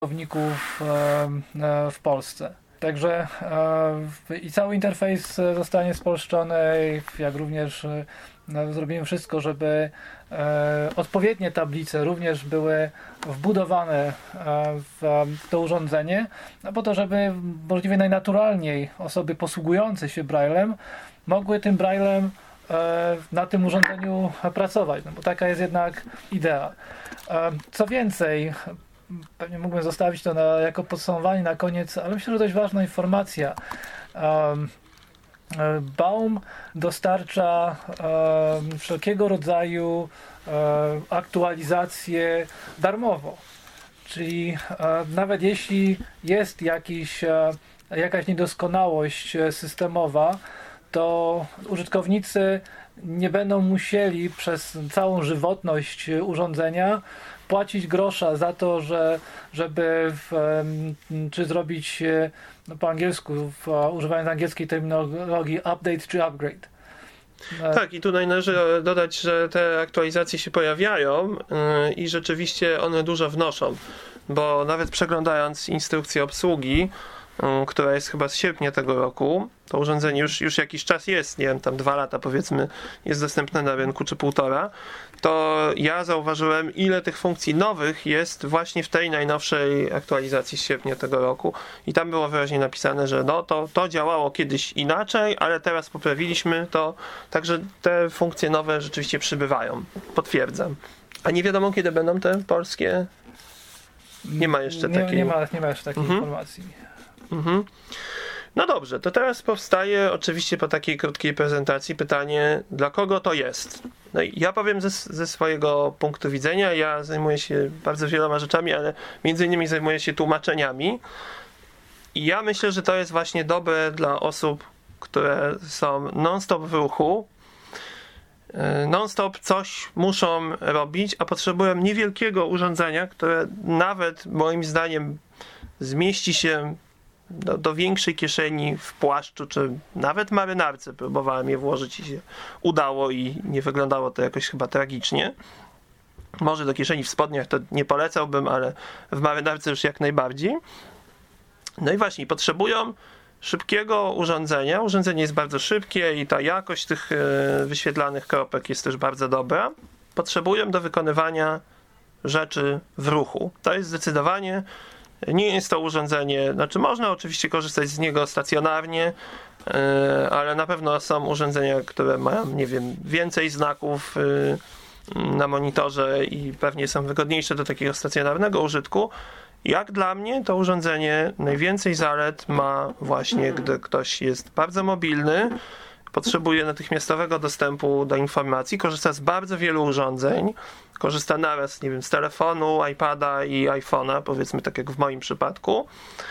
użytkowników w Polsce. Także i cały interfejs zostanie spolszczony, jak również zrobimy wszystko, żeby odpowiednie tablice również były wbudowane w to urządzenie, po to, żeby możliwie najnaturalniej osoby posługujące się Braillem mogły tym Braillem na tym urządzeniu pracować, no bo taka jest jednak idea. Co więcej, pewnie mógłbym zostawić to jako podsumowanie na koniec, ale myślę, że dość ważna informacja. Baum dostarcza wszelkiego rodzaju aktualizacje darmowo. Czyli nawet jeśli jest jakaś niedoskonałość systemowa, to użytkownicy nie będą musieli przez całą żywotność urządzenia płacić grosza za to, żeby czy zrobić po angielsku, używając angielskiej terminologii update czy upgrade. Tak, i tutaj należy dodać, że te aktualizacje się pojawiają i rzeczywiście one dużo wnoszą, bo nawet przeglądając instrukcję obsługi, która jest chyba z sierpnia tego roku, to urządzenie już jakiś czas jest, nie wiem, tam 2 lata powiedzmy, jest dostępne na rynku, czy 1,5, to ja zauważyłem, ile tych funkcji nowych jest właśnie w tej najnowszej aktualizacji z sierpnia tego roku i tam było wyraźnie napisane, że no to działało kiedyś inaczej, ale teraz poprawiliśmy to, także te funkcje nowe rzeczywiście przybywają, potwierdzam. A nie wiadomo, kiedy będą te polskie? Nie ma jeszcze takiej... Nie ma jeszcze takiej informacji. Mhm. No dobrze, to teraz powstaje oczywiście po takiej krótkiej prezentacji pytanie, dla kogo to jest? No i ja powiem ze swojego punktu widzenia, ja zajmuję się bardzo wieloma rzeczami, ale między innymi zajmuję się tłumaczeniami i ja myślę, że to jest właśnie dobre dla osób, które są non-stop w ruchu, non-stop coś muszą robić, a potrzebują niewielkiego urządzenia, które nawet moim zdaniem zmieści się do większej kieszeni w płaszczu, czy nawet marynarce. Próbowałem je włożyć i się udało i nie wyglądało to jakoś chyba tragicznie. Może do kieszeni w spodniach to nie polecałbym, ale w marynarce już jak najbardziej. No i właśnie, potrzebują szybkiego urządzenia. Urządzenie jest bardzo szybkie i ta jakość tych wyświetlanych kropek jest też bardzo dobra. Potrzebują do wykonywania rzeczy w ruchu. To jest zdecydowanie, nie jest to urządzenie, znaczy można oczywiście korzystać z niego stacjonarnie, ale na pewno są urządzenia, które mają, nie wiem, więcej znaków na monitorze i pewnie są wygodniejsze do takiego stacjonarnego użytku. Jak dla mnie to urządzenie najwięcej zalet ma właśnie, gdy ktoś jest bardzo mobilny, potrzebuje natychmiastowego dostępu do informacji, korzysta z bardzo wielu urządzeń, korzysta naraz, nie wiem, z telefonu, iPada i iPhone'a, powiedzmy tak jak w moim przypadku.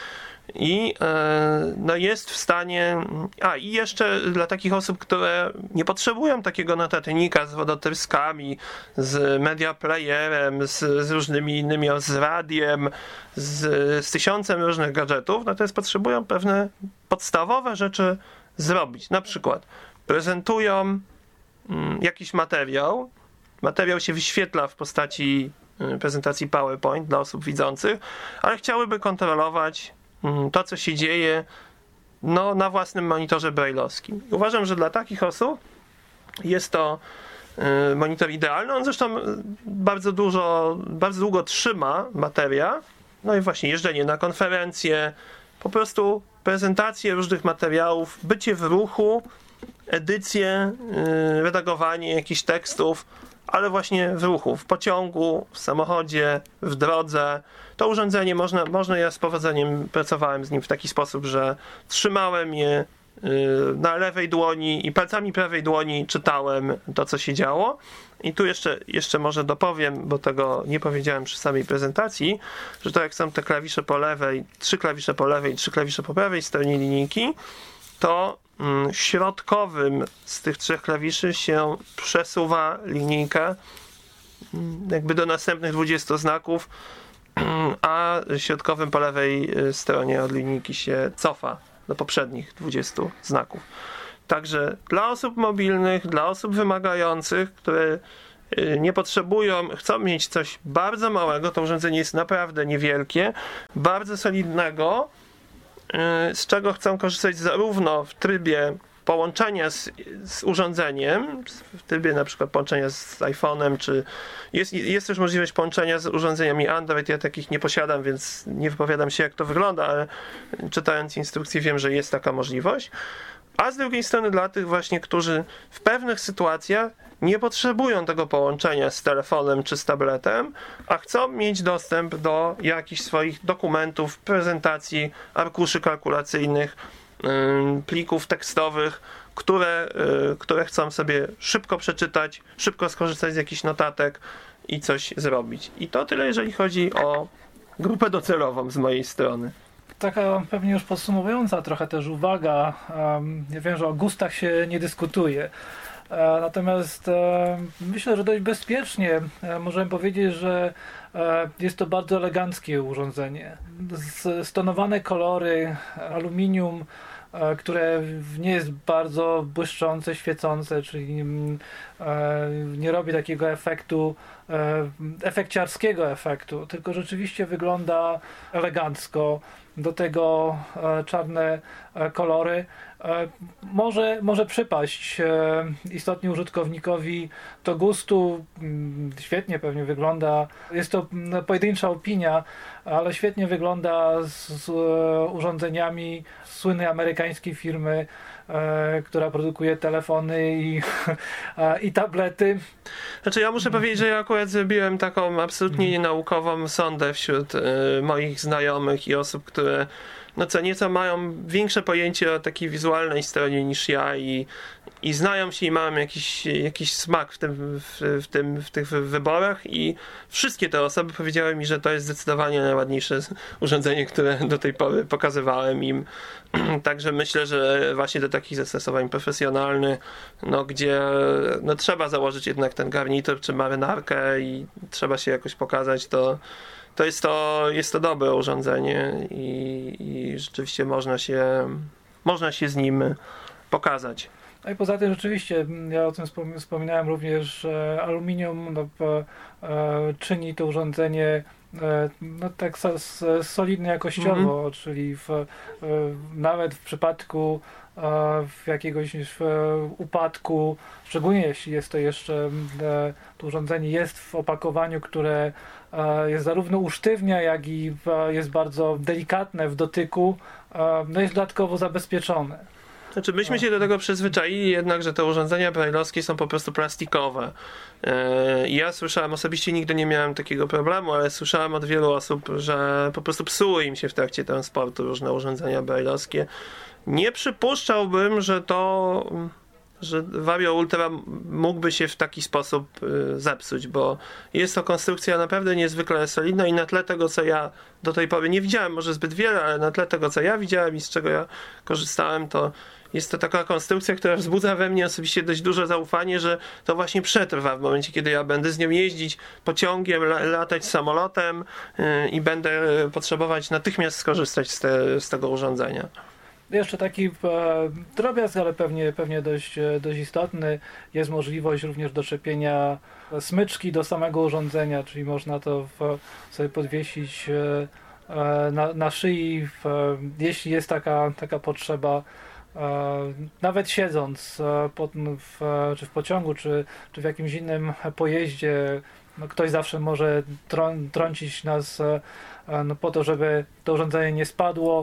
I no jest w stanie, i jeszcze dla takich osób, które nie potrzebują takiego notatnika z wodotryskami, z media playerem, z różnymi innymi, z radiem, z 1000 różnych gadżetów, natomiast potrzebują pewne podstawowe rzeczy zrobić. Na przykład prezentują jakiś materiał się wyświetla w postaci prezentacji PowerPoint dla osób widzących, ale chciałyby kontrolować to, co się dzieje na własnym monitorze braille'owskim. Uważam, że dla takich osób jest to monitor idealny. On zresztą bardzo długo trzyma bateria. No i właśnie jeżdżenie na konferencje, po prostu prezentacje różnych materiałów, bycie w ruchu, edycje, redagowanie jakichś tekstów, ale właśnie w ruchu, w pociągu, w samochodzie, w drodze. To urządzenie ja z powodzeniem pracowałem z nim w taki sposób, że trzymałem je na lewej dłoni i palcami prawej dłoni czytałem to, co się działo. I tu jeszcze może dopowiem, bo tego nie powiedziałem przy samej prezentacji, że to jak są te klawisze po lewej, 3 klawisze po lewej, 3 klawisze po prawej stronie linijki, to środkowym z tych 3 klawiszy się przesuwa linijkę jakby do następnych 20 znaków, a środkowym po lewej stronie od linijki się cofa do poprzednich 20 znaków. Także dla osób mobilnych, dla osób wymagających, które nie potrzebują, chcą mieć coś bardzo małego, to urządzenie jest naprawdę niewielkie, bardzo solidnego, z czego chcą korzystać zarówno w trybie połączenia z urządzeniem, w trybie na przykład połączenia z iPhone'em, czy jest też możliwość połączenia z urządzeniami Android. Ja takich nie posiadam, więc nie wypowiadam się, jak to wygląda, ale czytając instrukcję wiem, że jest taka możliwość. A z drugiej strony dla tych właśnie, którzy w pewnych sytuacjach nie potrzebują tego połączenia z telefonem czy z tabletem, a chcą mieć dostęp do jakichś swoich dokumentów, prezentacji, arkuszy kalkulacyjnych, plików tekstowych, które chcą sobie szybko przeczytać, szybko skorzystać z jakichś notatek i coś zrobić. I to tyle, jeżeli chodzi o grupę docelową z mojej strony. Taka pewnie już podsumowująca trochę też uwaga. Ja wiem, że o gustach się nie dyskutuje. Natomiast myślę, że dość bezpiecznie możemy powiedzieć, że jest to bardzo eleganckie urządzenie. Stonowane kolory, aluminium, które nie jest bardzo błyszczące, świecące, czyli nie robi takiego efekciarskiego efektu, tylko rzeczywiście wygląda elegancko. Do tego czarne kolory. Może przypaść istotnie użytkownikowi do gustu. Świetnie pewnie wygląda. Jest to pojedyncza opinia, ale świetnie wygląda z urządzeniami słynnej amerykańskiej firmy, która produkuje telefony i tablety. Znaczy ja muszę powiedzieć, że ja akurat zrobiłem taką absolutnie nienaukową sondę wśród moich znajomych i osób, które co nieco mają większe pojęcie o takiej wizualnej stronie niż ja i znają się i mają jakiś smak w tych wyborach, i wszystkie te osoby powiedziały mi, że to jest zdecydowanie najładniejsze urządzenie, które do tej pory pokazywałem im. Także myślę, że właśnie do takich zastosowań profesjonalnych, gdzie trzeba założyć jednak ten garnitur czy marynarkę i trzeba się jakoś pokazać, to jest to dobre urządzenie i rzeczywiście można się z nim pokazać. No i poza tym rzeczywiście, ja o tym wspominałem również, że aluminium czyni to urządzenie tak solidne jakościowo, czyli nawet w przypadku jakiegoś upadku, szczególnie jeśli jest to jeszcze to urządzenie jest w opakowaniu, które jest zarówno usztywnia, jak i jest bardzo delikatne w dotyku, jest dodatkowo zabezpieczone. Znaczy myśmy się do tego przyzwyczaili jednak, że te urządzenia braille'owskie są po prostu plastikowe. Ja słyszałem, osobiście nigdy nie miałem takiego problemu, ale słyszałem od wielu osób, że po prostu psuły im się w trakcie transportu różne urządzenia braille'owskie. Nie przypuszczałbym, że Vario Ultra mógłby się w taki sposób zepsuć, bo jest to konstrukcja naprawdę niezwykle solidna i na tle tego, co ja do tej pory nie widziałem, może zbyt wiele, ale na tle tego, co ja widziałem i z czego ja korzystałem, to jest to taka konstrukcja, która wzbudza we mnie osobiście dość duże zaufanie, że to właśnie przetrwa w momencie, kiedy ja będę z nią jeździć pociągiem, latać samolotem i będę potrzebować natychmiast skorzystać z tego urządzenia. Jeszcze taki drobiazg, ale pewnie dość istotny, jest możliwość również doczepienia smyczki do samego urządzenia, czyli można to sobie podwiesić na szyi, jeśli jest taka potrzeba. Nawet siedząc czy w pociągu, czy w jakimś innym pojeździe, ktoś zawsze może trącić nas po to, żeby to urządzenie nie spadło.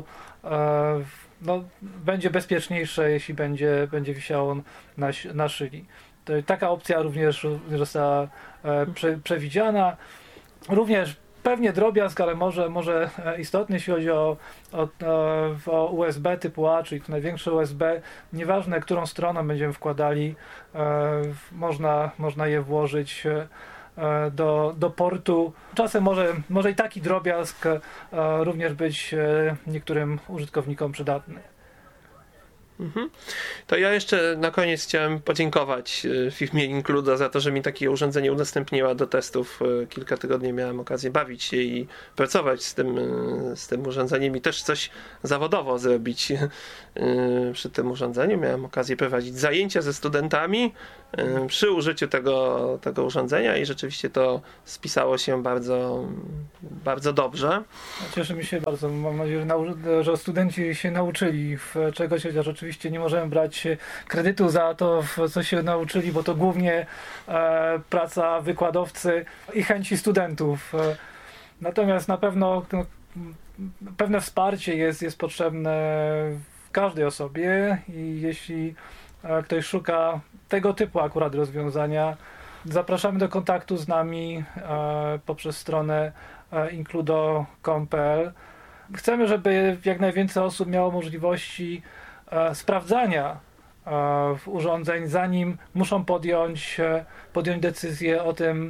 Będzie bezpieczniejsze, jeśli będzie wisiało na szyi. Taka opcja również została przewidziana. Również pewnie drobiazg, ale może istotny, jeśli chodzi o USB typu A, czyli to największe USB. Nieważne, którą stroną będziemy wkładali, można je włożyć do portu. Czasem może i taki drobiazg również być niektórym użytkownikom przydatny. To ja jeszcze na koniec chciałem podziękować firmie Includo za to, że mi takie urządzenie udostępniła do testów. Kilka tygodni miałem okazję bawić się i pracować z tym urządzeniem i też coś zawodowo zrobić przy tym urządzeniu. Miałem okazję prowadzić zajęcia ze studentami przy użyciu tego urządzenia i rzeczywiście to spisało się bardzo, bardzo dobrze. Cieszy mi się bardzo. Mam nadzieję, że studenci się nauczyli czegoś, chociaż oczywiście nie możemy brać kredytu za to, co się nauczyli, bo to głównie praca wykładowcy i chęci studentów. Natomiast na pewno pewne wsparcie jest potrzebne w każdej osobie i jeśli ktoś szuka tego typu akurat rozwiązania, zapraszamy do kontaktu z nami poprzez stronę includo.com.pl. Chcemy, żeby jak najwięcej osób miało możliwości sprawdzania urządzeń, zanim muszą podjąć decyzję o tym,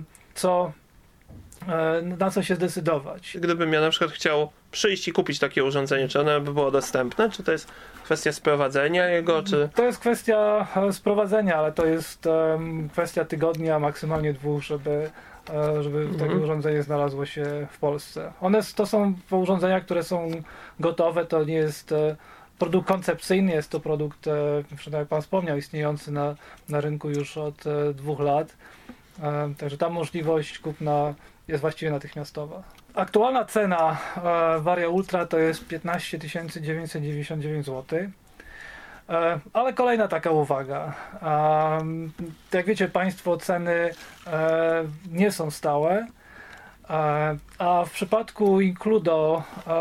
na co się zdecydować. Gdybym ja na przykład chciał przyjść i kupić takie urządzenie, czy ono by było dostępne? Czy to jest kwestia sprowadzenia jego? Czy... To jest kwestia sprowadzenia, ale to jest kwestia tygodnia, maksymalnie 2, żeby takie urządzenie znalazło się w Polsce. To są urządzenia, które są gotowe, to nie jest produkt koncepcyjny, jest to produkt, jak Pan wspomniał, istniejący na rynku już od 2 lat. Także ta możliwość kupna jest właściwie natychmiastowa. Aktualna cena Varia Ultra to jest 15 999 zł. Ale kolejna taka uwaga. Jak wiecie Państwo, ceny nie są stałe, a w przypadku Includo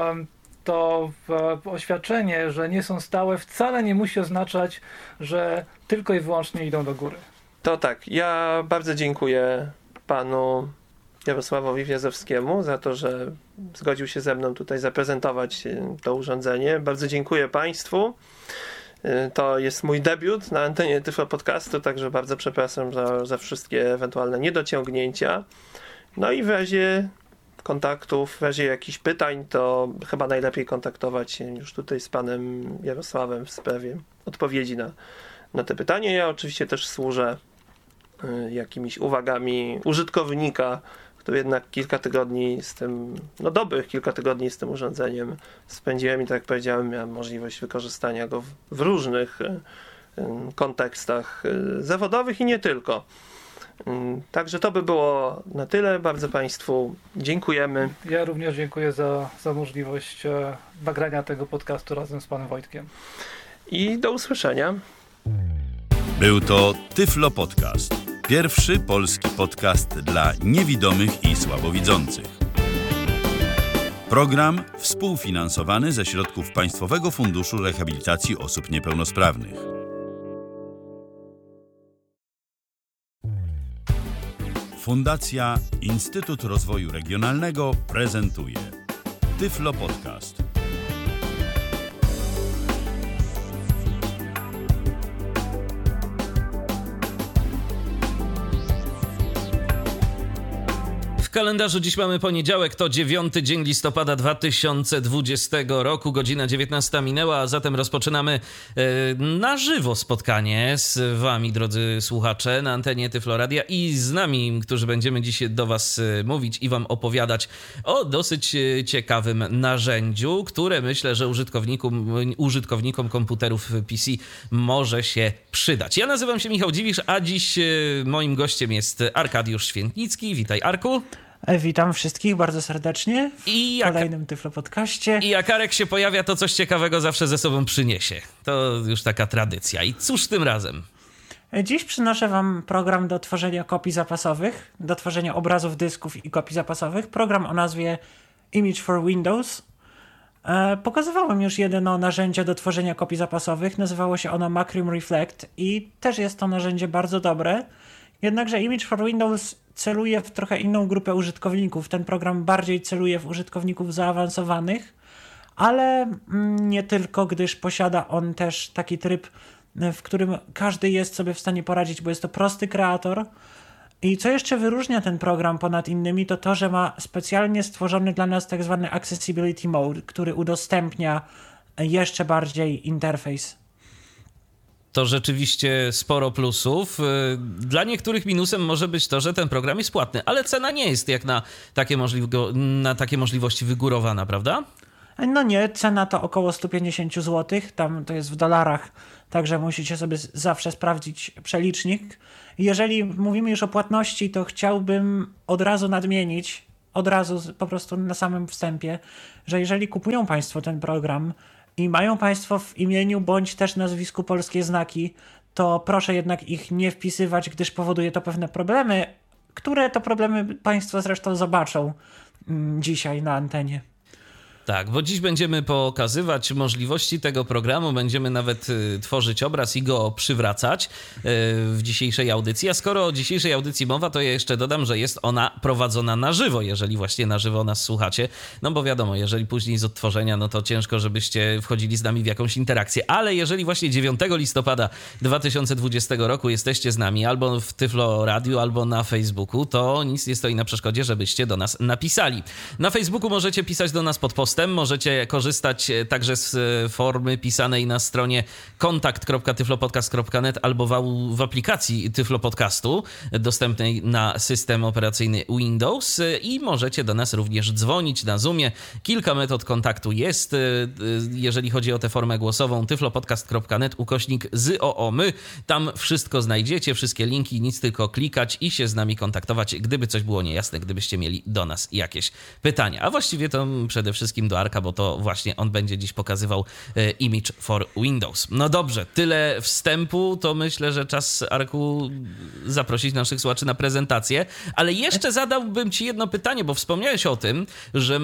to oświadczenie, że nie są stałe, wcale nie musi oznaczać, że tylko i wyłącznie idą do góry. To tak, ja bardzo dziękuję panu Jarosławowi Wjazowskiemu za to, że zgodził się ze mną tutaj zaprezentować to urządzenie. Bardzo dziękuję Państwu. To jest mój debiut na antenie Tyflo Podcastu, także bardzo przepraszam za wszystkie ewentualne niedociągnięcia. No i w razie kontaktów, w razie jakichś pytań, to chyba najlepiej kontaktować się już tutaj z panem Jarosławem w sprawie odpowiedzi na te pytania. Ja oczywiście też służę jakimiś uwagami użytkownika, który jednak kilka tygodni z tym, dobrych kilka tygodni z tym urządzeniem spędziłem i tak jak powiedziałem, miałem możliwość wykorzystania go w różnych kontekstach zawodowych i nie tylko. Także to by było na tyle. Bardzo Państwu dziękujemy. Ja również dziękuję za możliwość nagrania tego podcastu razem z panem Wojtkiem. I do usłyszenia. Był to Tyflo Podcast. Pierwszy polski podcast dla niewidomych i słabowidzących. Program współfinansowany ze środków Państwowego Funduszu Rehabilitacji Osób Niepełnosprawnych. Fundacja Instytut Rozwoju Regionalnego prezentuje Tyflo Podcast. W kalendarzu dziś mamy poniedziałek, to 9 dzień listopada 2020 roku, godzina 19 minęła, a zatem rozpoczynamy na żywo spotkanie z wami, drodzy słuchacze, na antenie Tyflo Radia i z nami, którzy będziemy dziś do was mówić i wam opowiadać o dosyć ciekawym narzędziu, które myślę, że użytkownikom komputerów PC może się przydać. Ja nazywam się Michał Dziwisz, a dziś moim gościem jest Arkadiusz Świętnicki. Witaj, Arku. Witam wszystkich bardzo serdecznie w kolejnym Tyflo Podcaście. I jak Arek się pojawia, to coś ciekawego zawsze ze sobą przyniesie. To już taka tradycja. I cóż tym razem? Dziś przynoszę wam program do tworzenia kopii zapasowych, do tworzenia obrazów dysków i kopii zapasowych. Program o nazwie Image for Windows. Pokazywałem już jedno narzędzie do tworzenia kopii zapasowych. Nazywało się ono Macrium Reflect i też jest to narzędzie bardzo dobre. Jednakże Image for Windows celuje w trochę inną grupę użytkowników. Ten program bardziej celuje w użytkowników zaawansowanych, ale nie tylko, gdyż posiada on też taki tryb, w którym każdy jest sobie w stanie poradzić, bo jest to prosty kreator. I co jeszcze wyróżnia ten program ponad innymi, to to, że ma specjalnie stworzony dla nas tak zwany Accessibility Mode, który udostępnia jeszcze bardziej interfejs. to rzeczywiście sporo plusów. Dla niektórych minusem może być to, że ten program jest płatny, ale cena nie jest jak na takie możliwości wygórowana, prawda? No nie, cena to około 150 zł, tam to jest w dolarach, także musicie sobie zawsze sprawdzić przelicznik. Jeżeli mówimy już o płatności, to chciałbym od razu nadmienić, po prostu na samym wstępie, że jeżeli kupują Państwo ten program i mają Państwo w imieniu bądź też nazwisku polskie znaki, to proszę jednak ich nie wpisywać, gdyż powoduje to pewne problemy, które to problemy Państwo zresztą zobaczą dzisiaj na antenie. Tak, bo dziś będziemy pokazywać możliwości tego programu, będziemy nawet tworzyć obraz i go przywracać w dzisiejszej audycji. A skoro o dzisiejszej audycji mowa, to ja jeszcze dodam, że jest ona prowadzona na żywo, jeżeli właśnie na żywo nas słuchacie. No bo wiadomo, jeżeli później z odtworzenia, no to ciężko, żebyście wchodzili z nami w jakąś interakcję. Ale jeżeli właśnie 9 listopada 2020 roku jesteście z nami albo w Tyflo Radio, albo na Facebooku, to nic nie stoi na przeszkodzie, żebyście do nas napisali. Na Facebooku możecie pisać do nas pod postem. Możecie korzystać także z formy pisanej na stronie kontakt.tyflopodcast.net albo w aplikacji Tyflo Podcastu dostępnej na system operacyjny Windows i możecie do nas również dzwonić na Zoomie. Kilka metod kontaktu jest, jeżeli chodzi o tę formę głosową, tyflopodcast.net /ZOOMY. Tam wszystko znajdziecie, wszystkie linki, nic tylko klikać i się z nami kontaktować, gdyby coś było niejasne, gdybyście mieli do nas jakieś pytania. A właściwie to przede wszystkim do Arka, bo to właśnie on będzie dziś pokazywał Image for Windows. No dobrze, tyle wstępu, to myślę, że czas, Arku, zaprosić naszych słuchaczy na prezentację, ale jeszcze zadałbym ci jedno pytanie, bo wspomniałeś o tym, że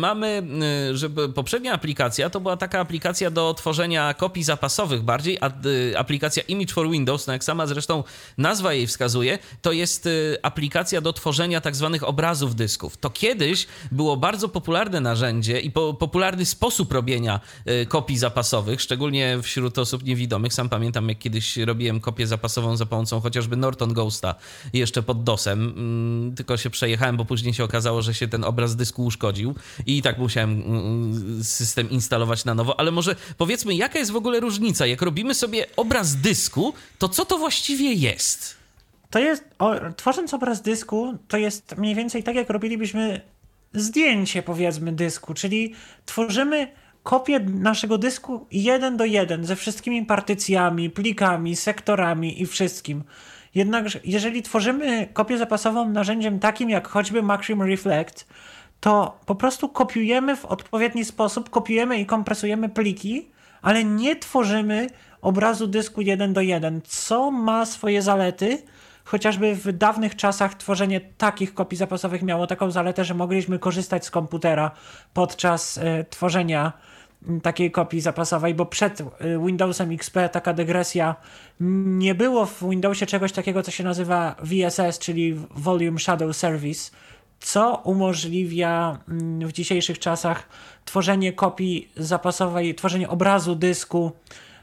że poprzednia aplikacja to była taka aplikacja do tworzenia kopii zapasowych bardziej, a aplikacja Image for Windows, no jak sama zresztą nazwa jej wskazuje, to jest aplikacja do tworzenia tak zwanych obrazów dysków. To kiedyś było bardzo popularne narzędzie i popularny sposób robienia kopii zapasowych, szczególnie wśród osób niewidomych. Sam pamiętam, jak kiedyś robiłem kopię zapasową za pomocą chociażby Norton Ghosta jeszcze pod DOS-em, tylko się przejechałem, bo później się okazało, że się ten obraz dysku uszkodził i tak musiałem system instalować na nowo, ale może powiedzmy, jaka jest w ogóle różnica? Jak robimy sobie obraz dysku, to co to właściwie jest? To jest, tworząc obraz dysku, to jest mniej więcej tak, jak robilibyśmy zdjęcie, powiedzmy, dysku, czyli tworzymy kopię naszego dysku 1:1 ze wszystkimi partycjami, plikami, sektorami i wszystkim. Jednakże jeżeli tworzymy kopię zapasową narzędziem takim jak choćby Maxim Reflect, to po prostu kopiujemy w odpowiedni sposób, kopiujemy i kompresujemy pliki, ale nie tworzymy obrazu dysku 1:1, co ma swoje zalety. Chociażby w dawnych czasach tworzenie takich kopii zapasowych miało taką zaletę, że mogliśmy korzystać z komputera podczas tworzenia takiej kopii zapasowej, bo przed Windowsem XP, taka dygresja, nie było w Windowsie czegoś takiego, co się nazywa VSS, czyli Volume Shadow Service, co umożliwia w dzisiejszych czasach tworzenie kopii zapasowej, tworzenie obrazu dysku.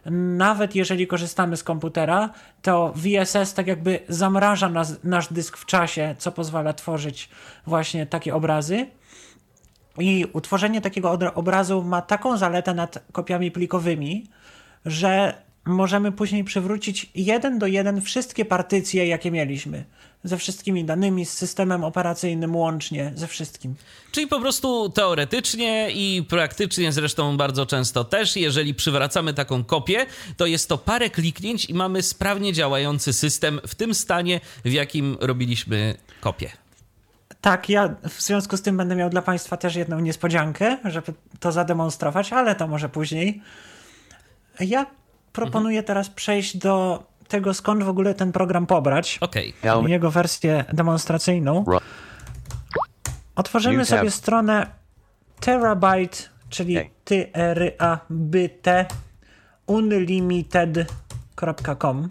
Nawet jeżeli korzystamy z komputera, to VSS tak jakby zamraża nasz dysk w czasie, co pozwala tworzyć właśnie takie obrazy. I utworzenie takiego obrazu ma taką zaletę nad kopiami plikowymi, że możemy później przywrócić 1:1 wszystkie partycje, jakie mieliśmy. Ze wszystkimi danymi, z systemem operacyjnym łącznie, ze wszystkim. Czyli po prostu teoretycznie i praktycznie zresztą bardzo często też, jeżeli przywracamy taką kopię, to jest to parę kliknięć i mamy sprawnie działający system w tym stanie, w jakim robiliśmy kopię. Tak, ja w związku z tym będę miał dla Państwa też jedną niespodziankę, żeby to zademonstrować, ale to może później. Ja proponuję teraz przejść do tego, skąd w ogóle ten program pobrać. Okej. Jego wersję demonstracyjną. Otworzymy sobie stronę Terabyte, czyli TRABYTE unlimited.com.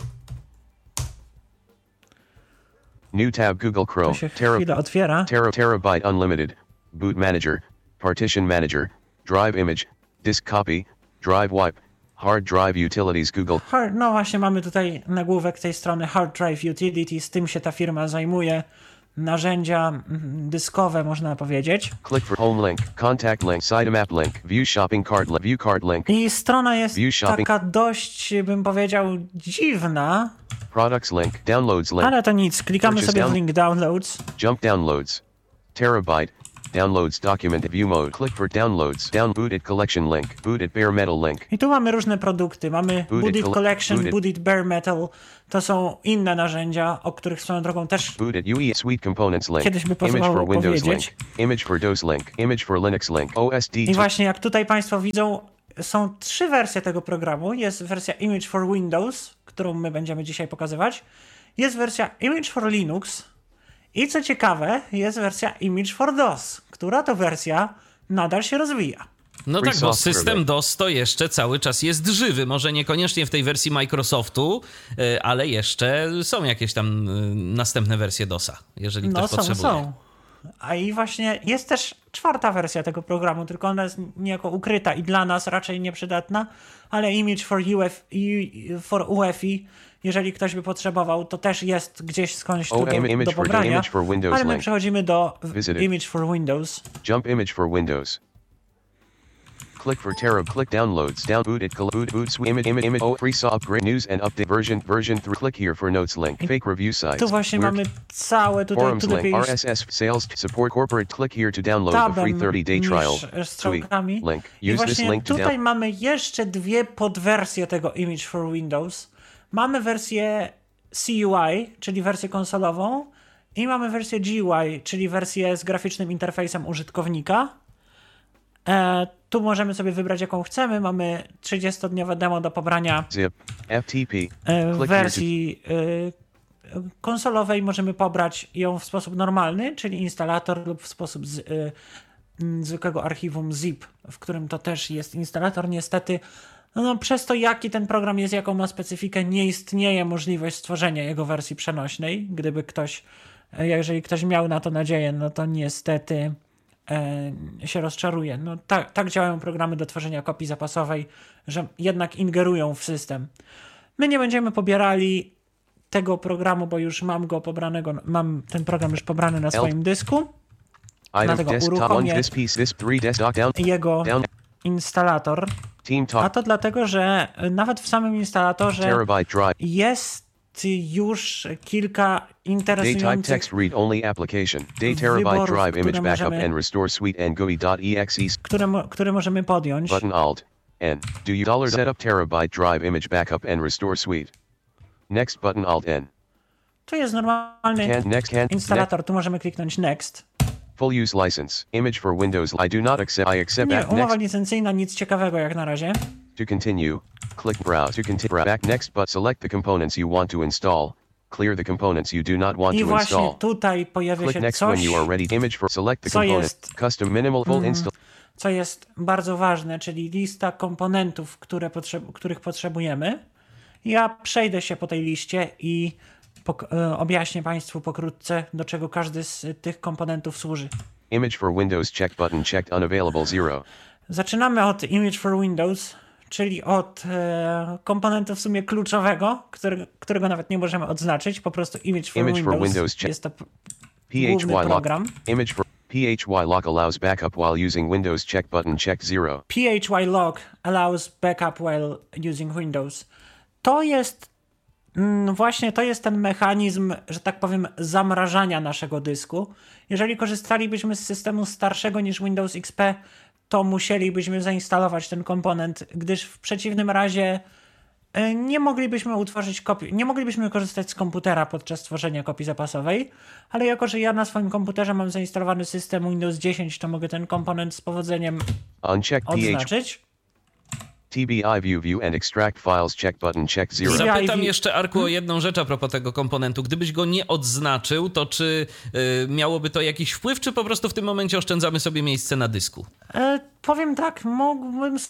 New tab Google Chrome. To się chwilę otwiera. Terabyte Unlimited. Boot Manager. Partition Manager. Drive Image. Disk Copy. Drive Wipe. Hard Drive Utilities Google. No właśnie, mamy tutaj nagłówek tej strony Hard Drive Utilities. Tym się ta firma zajmuje. narzędzia dyskowe, można powiedzieć. Click for home link, contact link, sitemap link, view shopping cart link, view cart link, I strona jest View shopping. taka dość, bym powiedział, dziwna, products link, downloads link, ale to nic. Klikamy Purchase sobie w down- link downloads. jump downloads, terabyte, downloads document view mode, click for downloads, down booted collection link, booted bare metal link, I tu mamy różne produkty. Mamy Booted Collection, Booted- Booted Bare Metal. To są inne narzędzia, o których swoją drogą też booted UE suite components link, Kiedyś by image pasowało for Windows powiedzieć. link, image for DOS link, image for Linux link, OSD I właśnie jak tutaj Państwo widzą, są 3 wersje tego programu. Jest wersja Image for Windows, którą my będziemy dzisiaj pokazywać. Jest wersja Image for Linux i co ciekawe, jest wersja Image for DOS, która to wersja nadal się rozwija. No Free tak, bo software, system DOS to jeszcze cały czas jest żywy. Może niekoniecznie w tej wersji Microsoftu, ale jeszcze są jakieś tam następne wersje DOSa, jeżeli ktoś potrzebuje. są. A i właśnie jest też 4. wersja tego programu, tylko ona jest niejako ukryta i dla nas raczej nieprzydatna, ale Image for UEFI, jeżeli ktoś by potrzebował, to też jest gdzieś skądś tu image do for pobrania, image for Windows ale my link. przechodzimy do Visited. Image for Windows. jump image for Windows. Click for click downloads, down booted, boot suite, image, free upgrade, news and update version 3, click here for notes link, fake review sites, Tu właśnie weird mamy całe tutaj forums tu link, lepiej RSS, sales, support corporate, click here to download the free tabem 30-day niż trial, strzałkami. link, I use this właśnie link to tutaj mamy jeszcze 2 podwersje tego Image for Windows. Mamy wersję CUI, czyli wersję konsolową, i mamy wersję GUI, czyli wersję z graficznym interfejsem użytkownika. Tu możemy sobie wybrać, jaką chcemy. Mamy 30-dniowe demo do pobrania zip, FTP, w click wersji konsolowej. Możemy pobrać ją w sposób normalny, czyli instalator, lub w sposób zwykłego archiwum zip, w którym to też jest instalator. Niestety, przez to, jaki ten program jest, jaką ma specyfikę, nie istnieje możliwość stworzenia jego wersji przenośnej. Jeżeli ktoś miał na to nadzieję, no to niestety się rozczaruje. No tak działają programy do tworzenia kopii zapasowej, że jednak ingerują w system. My nie będziemy pobierali tego programu, bo już mam ten program już pobrany na swoim dysku. item Dlatego desktop, uruchomię this piece, this 3 desktop, down, jego down, instalator. team A talk, to dlatego, że nawet w samym instalatorze terabyte drive, jest już kilka Daytype interesujących text read only application. Day terabyte wyborów, drive image które backup możemy- and restore suite and GUI.exe które możemy podjąć. button alt N. Do you $setup terabyte drive image backup and restore suite. Next button alt N. Tu jest normalny Next instalator, tu możemy kliknąć Next. full use license. Image for Windows. I do not accept. I accept Nie, back umowa next licencyjna, nic ciekawego jak na razie. to continue. Click browse to continue back next but select the components you want to install. Clear the components you do not want I to właśnie install. tutaj pojawia Click się next when coś, you are ready. Image for select the co component. jest- Custom minimal full install. co jest bardzo ważne, czyli lista komponentów, których potrzebujemy. Ja przejdę się po tej liście i objaśnię Państwu pokrótce, do czego każdy z tych komponentów służy. Image for Windows check button checked unavailable 0. Zaczynamy od Image for Windows, czyli od komponentu w sumie kluczowego, którego nawet nie możemy odznaczyć, po prostu Image for Windows. Jest to główny PHY lock. program. Image for PHY lock allows backup while using Windows check button check 0. PHY lock allows backup while using Windows. To jest właśnie to jest ten mechanizm, że tak powiem, zamrażania naszego dysku. Jeżeli korzystalibyśmy z systemu starszego niż Windows XP, to musielibyśmy zainstalować ten komponent, gdyż w przeciwnym razie nie moglibyśmy utworzyć kopii, nie moglibyśmy korzystać z komputera podczas tworzenia kopii zapasowej, ale jako, że ja na swoim komputerze mam zainstalowany system Windows 10, to mogę ten komponent z powodzeniem Uncheck odznaczyć. TBI view and extract files check button check 0. Zapytam jeszcze, Arku, o jedną rzecz a propos tego komponentu. Gdybyś go nie odznaczył, to czy miałoby to jakiś wpływ, czy po prostu w tym momencie oszczędzamy sobie miejsce na dysku? Powiem tak, mógłbym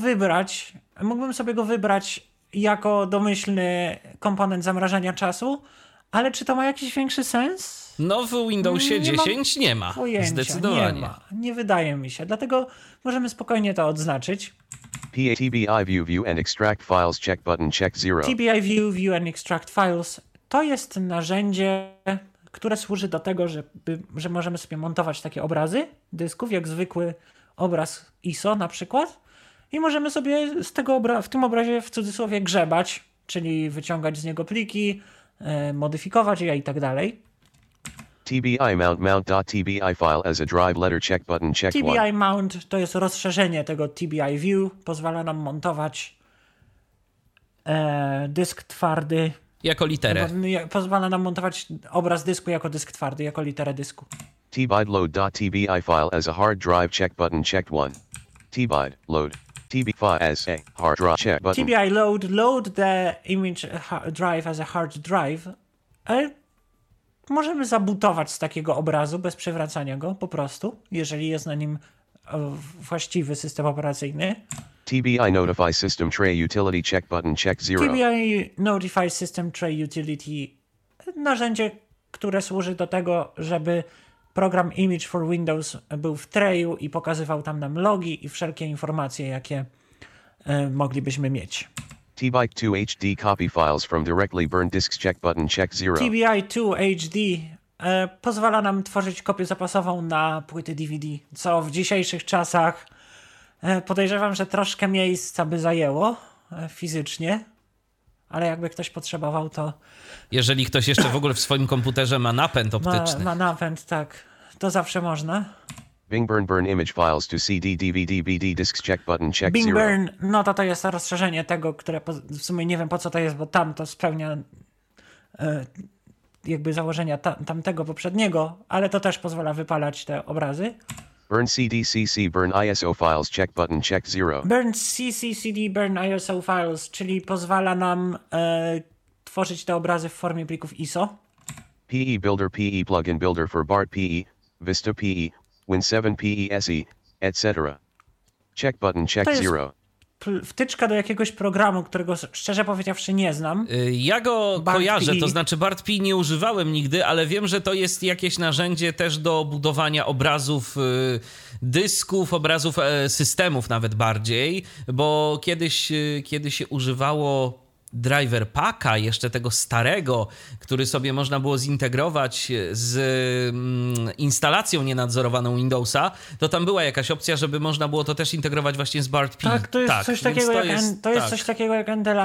sobie go wybrać jako domyślny komponent zamrażania czasu, ale czy to ma jakiś większy sens? No w Windowsie Nie mam 10 nie ma. Pojęcia, Zdecydowanie. nie ma. Nie wydaje mi się, dlatego możemy spokojnie to odznaczyć. TBI view and extract files check button check 0. TBI view and extract files to jest narzędzie, które służy do tego, że możemy sobie montować takie obrazy dysków, jak zwykły obraz ISO na przykład, i możemy sobie w tym obrazie w cudzysłowie grzebać, czyli wyciągać z niego pliki, modyfikować je i tak dalej. TBI mount.tbi file as a drive letter check button check TBI 1. mount to jest rozszerzenie tego TBI view, pozwala nam montować dysk twardy. Jako literę. Pozwala nam montować obraz dysku jako dysk twardy, jako literę dysku. tbid load.tbi file as a hard drive check button checked 1. tbid load tb file as a hard drive check button. TBI load the image drive as a hard drive. Możemy zabutować z takiego obrazu bez przywracania go po prostu, jeżeli jest na nim właściwy system operacyjny. TBI notify system tray utility check button check 0. TBI notify system tray utility, narzędzie, które służy do tego, żeby program Image for Windows był w trayu i pokazywał tam nam logi i wszelkie informacje, jakie moglibyśmy mieć. TBI2 HD copy files from directly burned disks check button check 0. TBI2 HD pozwala nam tworzyć kopię zapasową na płyty DVD, co w dzisiejszych czasach podejrzewam, że troszkę miejsca by zajęło fizycznie, ale jakby ktoś potrzebował, to... Jeżeli ktoś jeszcze w ogóle w swoim komputerze ma napęd optyczny. Ma napęd, tak. To zawsze można. Bing burn image files to CD DVD BD disks check button check Bing 0. Burn, no to jest rozszerzenie tego, które w sumie nie wiem po co to jest, bo tam to spełnia jakby założenia tamtego poprzedniego, ale to też pozwala wypalać te obrazy. Burn CDCC burn ISO files check button check 0. Burn CCCD burn ISO files, czyli pozwala nam tworzyć te obrazy w formie plików ISO. PE Builder PE Plugin Builder for BART PE, Vista PE, Win7 PE SE, etc. Check button check To jest 0. Wtyczka do jakiegoś programu, którego szczerze powiedziawszy nie znam. Ja go BART kojarzę, PE. to znaczy BART-PE nie używałem nigdy, ale wiem, że to jest jakieś narzędzie też do budowania obrazów dysków, obrazów systemów nawet bardziej, bo kiedyś się używało driver packa, jeszcze tego starego, który sobie można było zintegrować z instalacją nienadzorowaną Windowsa, to tam była jakaś opcja, żeby można było to też integrować właśnie z BART-PE. Tak, to jest coś takiego więc coś takiego jak NDLA